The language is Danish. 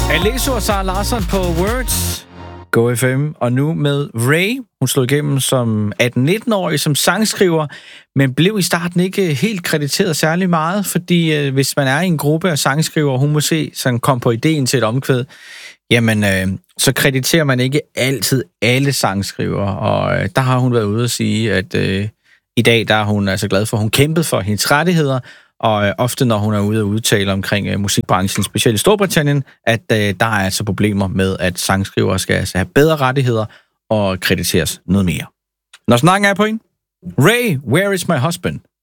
Alesso og Sara Larsson på Words, Go FM, og nu med Ray. Hun slog igennem som 18-19-årig som sangskriver, men blev i starten ikke helt krediteret særlig meget, fordi hvis man er i en gruppe af sangskriver, hun må se, sådan kom på ideen til et omkvæd, jamen så krediterer man ikke altid alle sangskrivere, og der har hun været ude at sige, at i dag der er hun altså glad for, at hun kæmpede for hendes rettigheder, og ofte når hun er ude og udtale omkring musikbranchen, specielt i Storbritannien, at der er altså problemer med, at sangskrivere skal altså have bedre rettigheder og krediteres noget mere. Når snakken er på en. Ray, Where is my husband?